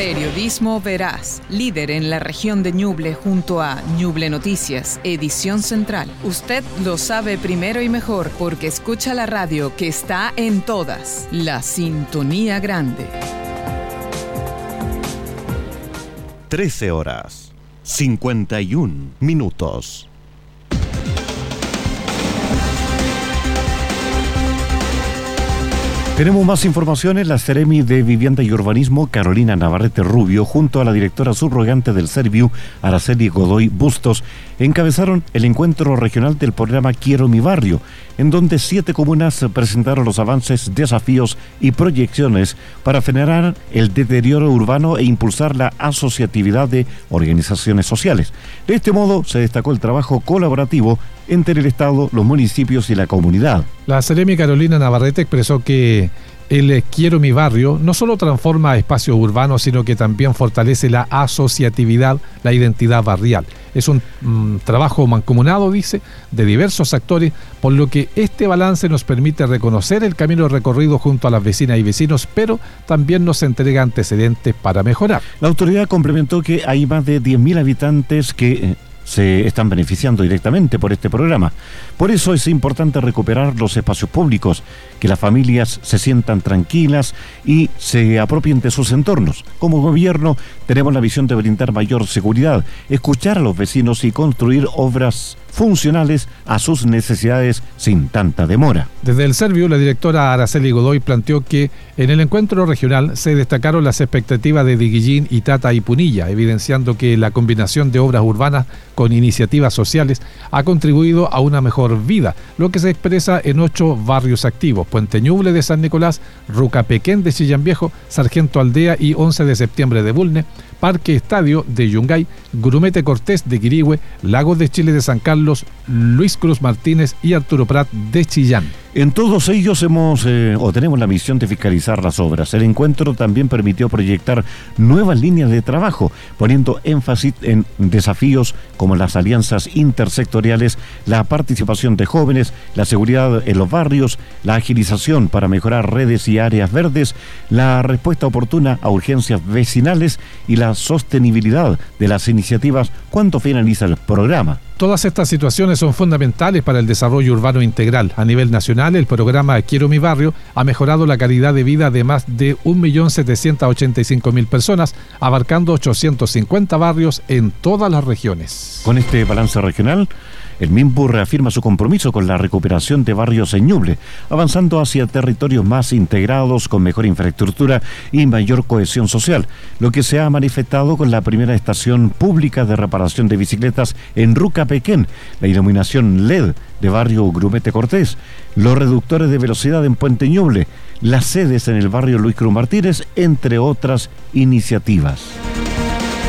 Periodismo veraz, líder en la región de Ñuble junto a Ñuble Noticias, edición central. Usted lo sabe primero y mejor porque escucha la radio que está en todas. La Sintonía Grande. 13:51. Tenemos más informaciones. La Seremi de Vivienda y Urbanismo, Carolina Navarrete Rubio, junto a la directora subrogante del Serviu, Araceli Godoy Bustos, encabezaron el encuentro regional del programa Quiero mi barrio, en donde 7 comunas presentaron los avances, desafíos y proyecciones para frenar el deterioro urbano e impulsar la asociatividad de organizaciones sociales. De este modo se destacó el trabajo colaborativo entre el Estado, los municipios y la comunidad. La Seremi Carolina Navarrete expresó que el Quiero mi barrio no solo transforma espacios urbanos, sino que también fortalece la asociatividad, la identidad barrial. Es un trabajo mancomunado, dice, de diversos actores, por lo que este balance nos permite reconocer el camino recorrido junto a las vecinas y vecinos, pero también nos entrega antecedentes para mejorar. La autoridad complementó que hay más de 10.000 habitantes que se están beneficiando directamente por este programa. Por eso es importante recuperar los espacios públicos, que las familias se sientan tranquilas y se apropien de sus entornos. Como gobierno tenemos la visión de brindar mayor seguridad, escuchar a los vecinos y construir obras funcionales a sus necesidades sin tanta demora. Desde el Serviu, la directora Araceli Godoy planteó que en el encuentro regional se destacaron las expectativas de Diguillín, Itata y Punilla, evidenciando que la combinación de obras urbanas con iniciativas sociales ha contribuido a una mejor vida, lo que se expresa en 8 barrios activos: Puente Ñuble de San Nicolás, Rucapequén de Chillán Viejo, Sargento Aldea y 11 de septiembre de Bulne, Parque Estadio de Yungay, Grumete Cortés de Quirihue, Lagos de Chile de San Carlos, Luis Cruz Martínez y Arturo Prat de Chillán. En todos ellos tenemos la misión de fiscalizar las obras. El encuentro también permitió proyectar nuevas líneas de trabajo, poniendo énfasis en desafíos como las alianzas intersectoriales, la participación de jóvenes, la seguridad en los barrios, la agilización para mejorar redes y áreas verdes, la respuesta oportuna a urgencias vecinales y la sostenibilidad de las iniciativas cuando finaliza el programa. Todas estas situaciones son fundamentales para el desarrollo urbano integral. A nivel nacional, el programa Quiero mi barrio ha mejorado la calidad de vida de más de 1.785.000 personas, abarcando 850 barrios en todas las regiones. Con este balance regional, el MINPU reafirma su compromiso con la recuperación de barrios en Ñuble, avanzando hacia territorios más integrados, con mejor infraestructura y mayor cohesión social, lo que se ha manifestado con la primera estación pública de reparación de bicicletas en Rucapequén, la iluminación LED de barrio Grumete Cortés, los reductores de velocidad en Puente Ñuble, las sedes en el barrio Luis Cruz Martínez, entre otras iniciativas.